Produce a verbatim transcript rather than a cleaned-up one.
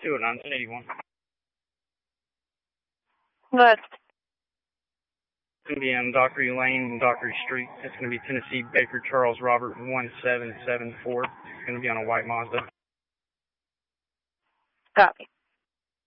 two oh nine, ten eighty-one. What? It's going to be on Dockery Lane and Dockery Street. It's going to be Tennessee Baker Charles Robert one seven seven four. It's going to be on a white Mazda. Copy.